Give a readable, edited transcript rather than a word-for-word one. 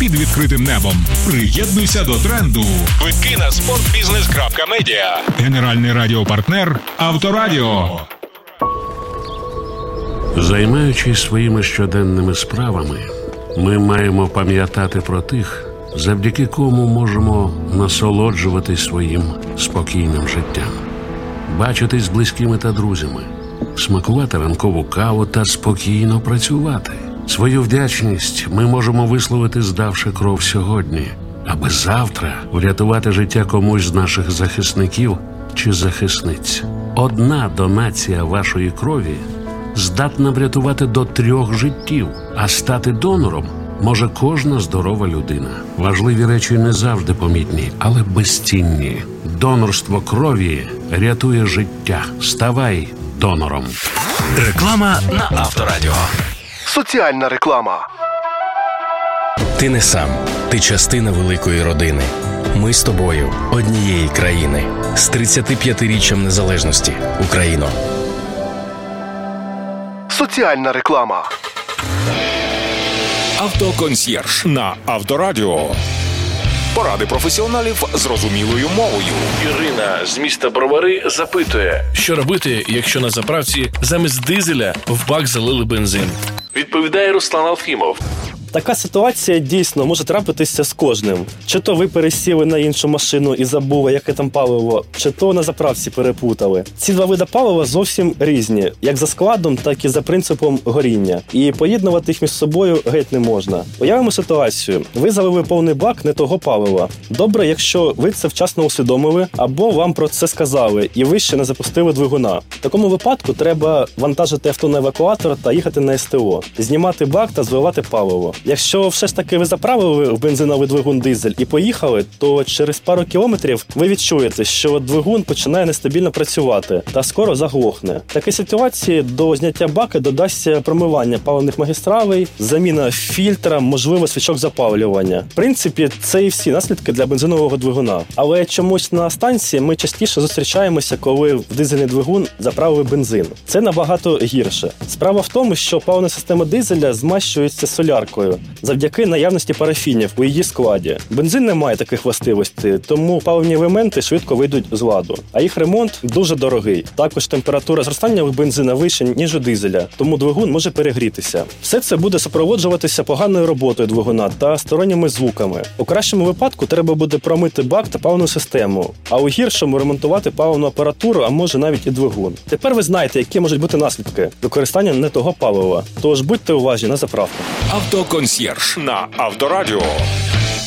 під відкритим небом. Приєднуйся до тренду. Квитки на sportbusiness.media. Генеральний радіопартнер Авторадіо. Займаючись своїми щоденними справами, ми маємо пам'ятати про тих, завдяки кому можемо насолоджуватись своїм спокійним життям. Бачитись з близькими та друзями, смакувати ранкову каву та спокійно працювати. Свою вдячність ми можемо висловити, здавши кров сьогодні, аби завтра врятувати життя комусь з наших захисників чи захисниць. Одна донація вашої крові здатна врятувати до 3 життів, а стати донором може кожна здорова людина. Важливі речі не завжди помітні, але безцінні. Донорство крові рятує життя. Ставай донором. Реклама на Авторадіо. Соціальна реклама. Ти не сам. Ти частина великої родини. Ми з тобою однієї країни. З 35-річчям незалежності. Україно. Соціальна реклама. Автоконсьєрж на Авторадіо. Поради професіоналів зрозумілою мовою. Ірина з міста Бровари запитує, що робити, якщо на заправці замість дизеля в бак залили бензин. Відповідає Руслан Алфімов. Така ситуація дійсно може трапитися з кожним. Чи то ви пересіли на іншу машину і забули, яке там паливо, чи то на заправці перепутали. Ці два види палива зовсім різні, як за складом, так і за принципом горіння. І поєднувати їх між собою геть не можна. Уявимо ситуацію. Ви залили повний бак не того палива. Добре, якщо ви це вчасно усвідомили, або вам про це сказали, і ви ще не запустили двигуна. В такому випадку треба вантажити авто на евакуатор та їхати на СТО, знімати бак та зливати паливо. Якщо все ж таки ви заправили в бензиновий двигун дизель і поїхали, то через пару кілометрів ви відчуєте, що двигун починає нестабільно працювати та скоро заглохне. В такій ситуації до зняття бака додасться промивання паливних магістралей, заміна фільтра, можливо, свічок запалювання. В принципі, це і всі наслідки для бензинового двигуна. Але чомусь на станції ми частіше зустрічаємося, коли в дизельний двигун заправили бензин. Це набагато гірше. Справа в тому, що паливна система дизеля змащується соляркою завдяки наявності парафінів у її складі. Бензин не має таких властивостей, тому паливні елементи швидко вийдуть з ладу. А їх ремонт дуже дорогий. Також температура зростання у бензина вища, ніж у дизеля, тому двигун може перегрітися. Все це буде супроводжуватися поганою роботою двигуна та сторонніми звуками. У кращому випадку треба буде промити бак та паливну систему, а у гіршому ремонтувати паливну апаратуру, а може навіть і двигун. Тепер ви знаєте, які можуть бути наслідки використання не того палива. Тож будьте уважні на заправках. Автоконсьєрж на Авторадіо.